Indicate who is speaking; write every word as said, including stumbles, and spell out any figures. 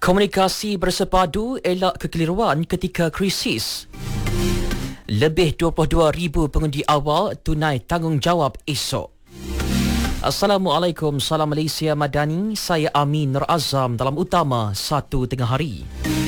Speaker 1: Komunikasi bersepadu elak kekeliruan ketika krisis. Lebih dua puluh dua ribu pengundi awal tunai tanggungjawab esok. Assalamualaikum, salam Malaysia Madani. Saya Amin Nur Azam dalam utama satu tengah hari.